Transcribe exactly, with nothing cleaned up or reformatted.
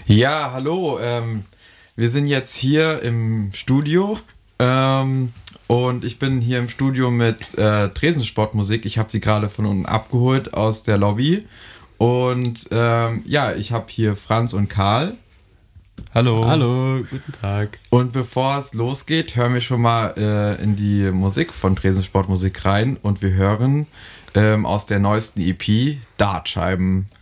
Ja, hallo. Ähm, wir sind jetzt hier im Studio ähm, und ich bin hier im Studio mit äh, Tresensportmusik. Ich habe sie gerade von unten abgeholt aus der Lobby. Und ähm, ja, ich habe hier Franz und Karl. Hallo. Hallo, guten Tag. Und bevor es losgeht, hören wir schon mal äh, in die Musik von Tresensportmusik rein. Und wir hören ähm, aus der neuesten E P Dartscheiben.